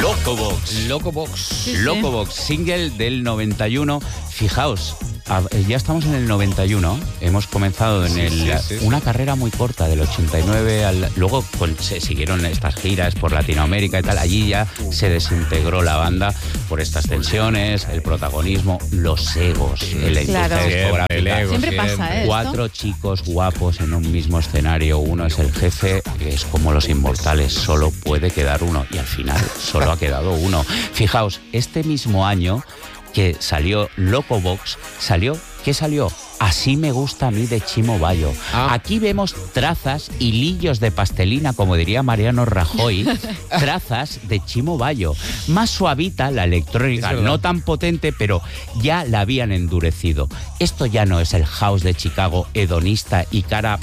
Locobox, single del 91. Fijaos, ya estamos en el 91, hemos comenzado en una carrera muy corta del 89 luego se siguieron estas giras por Latinoamérica y tal. Allí ya se desintegró la banda por estas tensiones, el protagonismo, los egos, la industria discográfica. Siempre pasa, ¿eh? 4 chicos guapos en un mismo escenario, uno es el jefe, es como los inmortales, solo puede quedar uno, y al final solo ha quedado uno. Fijaos, este mismo año que salió Locobox, ¿qué salió? Así me gusta a mí, de Chimo Bayo. Aquí vemos trazas, hilillos de pastelina, como diría Mariano Rajoy, trazas de Chimo Bayo. Más suavita la electrónica, no tan potente, pero ya la habían endurecido. Esto ya no es el house de Chicago hedonista y cara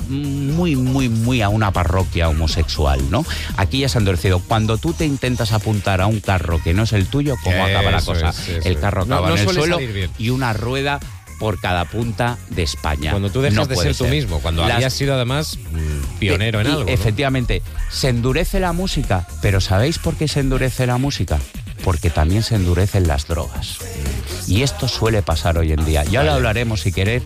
muy a una parroquia homosexual, ¿no? Aquí ya se ha endurecido. Cuando tú te intentas apuntar a un carro que no es el tuyo, ¿cómo acaba la cosa? El carro acaba en el suelo y una rueda por cada punta de España. Cuando tú dejas de ser tú mismo, cuando habías sido además pionero en algo, ¿no? Efectivamente, se endurece la música, pero ¿sabéis por qué se endurece la música? Porque también se endurecen las drogas. Y esto suele pasar hoy en día. Ya lo hablaremos si queréis.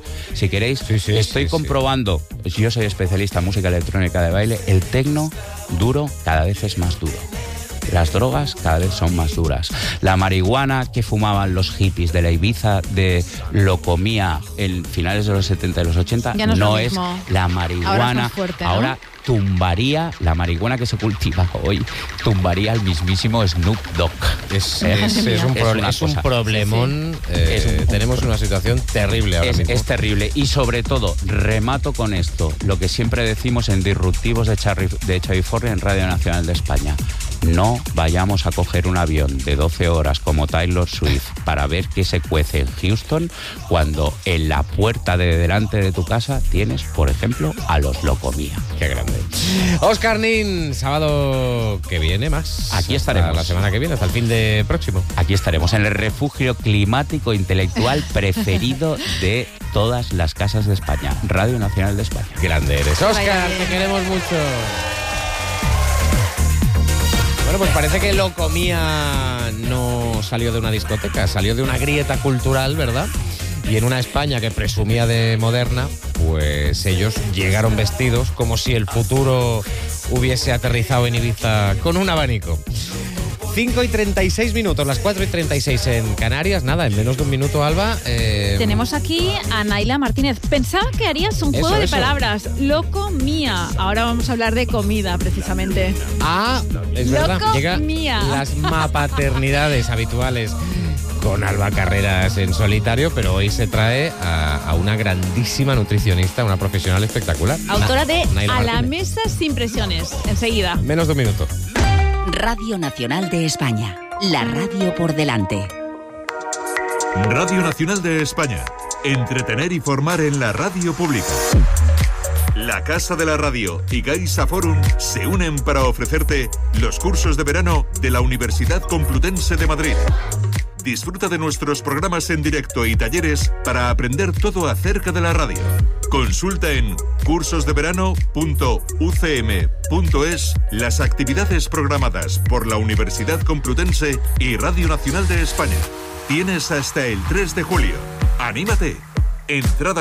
Estoy comprobando, yo soy especialista en música electrónica de baile, el tecno duro cada vez es más duro. Las drogas cada vez son más duras. La marihuana que fumaban los hippies de la Ibiza, lo comía en finales de los 70 y los 80, no es la marihuana. Ahora es fuerte, ¿no? Ahora tumbaría, la marihuana que se cultiva hoy, tumbaría al mismísimo Snoop Dogg. Es un problemón. Tenemos una situación terrible ahora mismo. Es terrible. Y sobre todo, remato con esto, lo que siempre decimos en Disruptivos de Chavifornia en Radio Nacional de España. No vayamos a coger un avión de 12 horas como Taylor Swift para ver qué se cuece en Houston cuando en la puerta de delante de tu casa tienes, por ejemplo, a los Locomía. Qué grande. Óscar Nin, sábado que viene más. Aquí estaremos. La semana que viene, hasta el fin de próximo. Aquí estaremos en el refugio climático intelectual preferido de todas las casas de España. Radio Nacional de España. Grande eres. Óscar, te queremos mucho. Bueno, pues parece que Locomía no salió de una discoteca, salió de una grieta cultural, ¿verdad? Y en una España que presumía de moderna, pues ellos llegaron vestidos como si el futuro hubiese aterrizado en Ibiza con un abanico. 5:36, las 4:36 en Canarias. Nada, en menos de un minuto, Alba. Tenemos aquí a Naila Martínez. Pensaba que harías un juego de palabras. Locomía. Ahora vamos a hablar de comida, precisamente. Es verdad. Llega las mapaternidades habituales con Alba Carreras en solitario, pero hoy se trae a una grandísima nutricionista, una profesional espectacular. Autora de Naila A la Martínez. mesa sin presiones. Enseguida. Menos de un minuto. Radio Nacional de España, la radio por delante. Radio Nacional de España, entretener y formar en la radio pública. La Casa de la Radio y Gaisa Forum se unen para ofrecerte los cursos de verano de la Universidad Complutense de Madrid. Disfruta de nuestros programas en directo y talleres para aprender todo acerca de la radio. Consulta en cursosdeverano.ucm.es las actividades programadas por la Universidad Complutense y Radio Nacional de España. Tienes hasta el 3 de julio. ¡Anímate! Entrada